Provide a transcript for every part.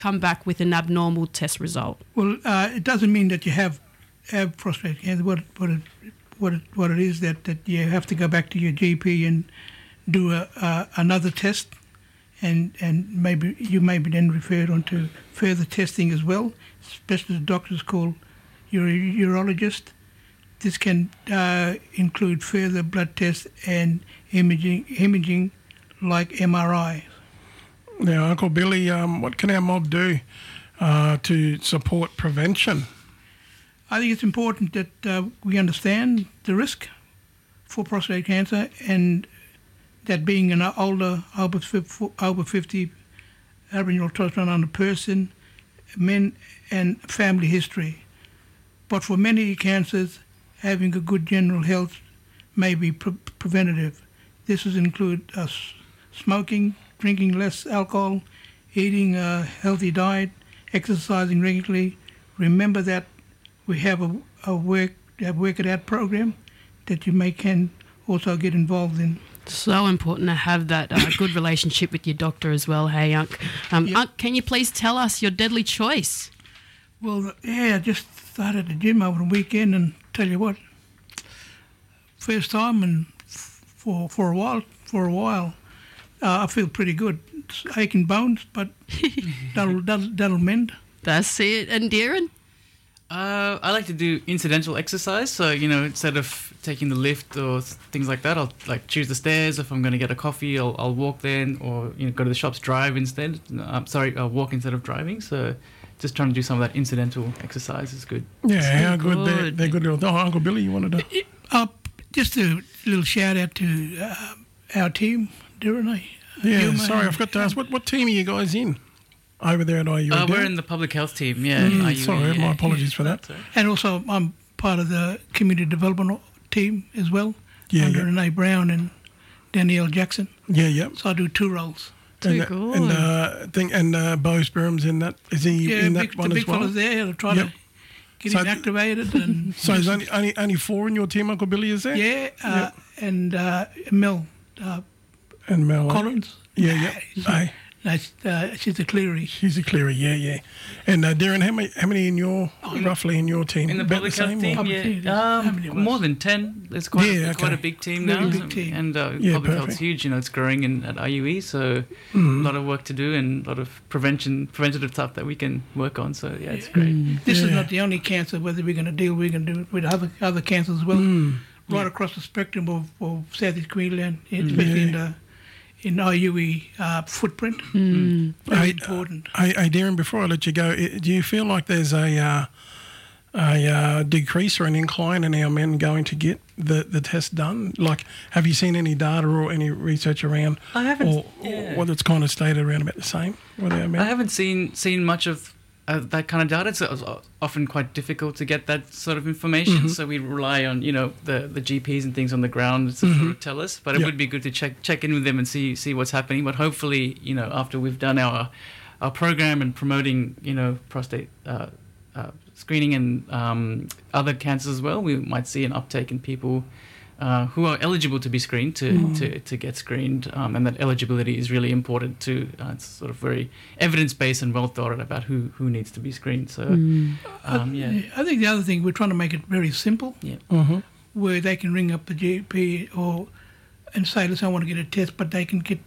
come back with an abnormal test result? Well, it doesn't mean that you have prostate cancer. What it is that you have to go back to your GP and do another test, and maybe you may be then referred on to further testing as well, especially the doctors call urologist. This can include further blood tests and imaging like MRI. Now, Uncle Billy, what can our mob do to support prevention? I think it's important that we understand the risk for prostate cancer, and that being an older, over 50 Aboriginal or Torres Strait Islander person, men and family history. But for many cancers, having a good general health may be preventative. This would include smoking, drinking less alcohol, eating a healthy diet, exercising regularly. Remember that we have a work it out program that you can also get involved in. So important to have that good relationship with your doctor as well. Hey, Unc. Yep. Unc, can you please tell us your deadly choice? Well, I just started the gym over the weekend, and tell you what, first time and for a while, I feel pretty good. It's aching bones, but that'll mend. That's it. And Darren? I like to do incidental exercise. So, instead of taking the lift or things like that, I'll choose the stairs. If I'm going to get a coffee, I'll walk then, or go to the shops, drive instead. I'll walk instead of driving. So just trying to do some of that incidental exercise is good. Yeah, how good. They're good. Oh, Uncle Billy, you wanted to... Just a little shout out to our team, Darren. Yeah, sorry, I forgot to ask, what team are you guys in over there at IU? We're in the public health team, IU, sorry, my apologies for that. And also, I'm part of the community development team as well, under Renee Brown and Danielle Jackson. Yeah. So I do two roles. Too good. And Bo Spurham's in that. Is he in that one as well? The big fella's there to try to get him activated. And so there's only four in your team, Uncle Billy, is there? Yeah, and Mel. And Mel Collins. Yeah. She's a Cleary. She's a Cleary, yeah. And Darren, how many in roughly in your team? In the public health team, more than 10. It's quite a big team now. Big team. And public health's huge. It's growing at IUE, so a lot of work to do and a lot of preventative stuff that we can work on. So it's great. This is not the only cancer. Whether we're going to do it with other cancers as well, right across the spectrum of Southeast Queensland, especially in IUE footprint. Very important. Hey, Darren, before I let you go, do you feel like there's a decrease or an incline in our men going to get the test done? Like, have you seen any data or any research around? I haven't. Or whether it's kind of stayed around about the same with our men? I haven't seen much of that kind of data. It's often quite difficult to get that sort of information, so we rely on the GPs and things on the ground to sort of tell us. But it would be good to check in with them and see what's happening. But hopefully, after we've done our program and promoting prostate screening and other cancers as well, we might see an uptake in people who are eligible to be screened to get screened, and that eligibility is really important too. It's sort of very evidence-based and well thought out about who needs to be screened. So, I think the other thing, we're trying to make it very simple, where they can ring up the GP and say, listen, I want to get a test, but they can get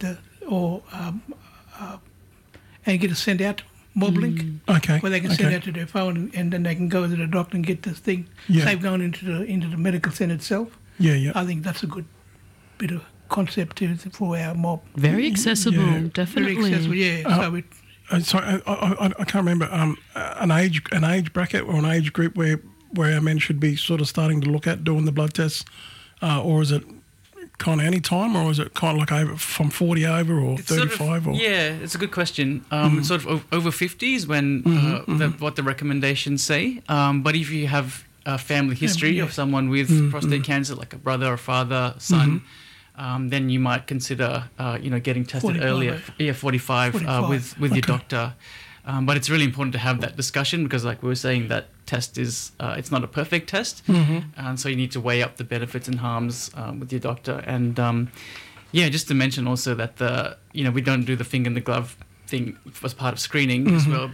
and get it sent out, MobLink, where they can send it out to their phone, and then they can go to the doctor and get this thing. Save going into the medical centre itself. Yeah. I think that's a good bit of concept for our mob. Very accessible, definitely. Very accessible, yeah. Sorry, I can't remember an age bracket or an age group where our men should be sort of starting to look at doing the blood tests, or is it kind of any time, or is it kind of like from 40 over or it's 35? It's a good question. It's sort of over 50s when what the recommendations say. But if you have a family history of someone with prostate cancer, like a brother or father, son, then you might consider, getting tested 45, earlier. Yeah, 45. With your doctor. But it's really important to have that discussion because, like we were saying, that test is it's not a perfect test, and so you need to weigh up the benefits and harms with your doctor. And just to mention also that we don't do the finger in the glove thing as part of screening as well,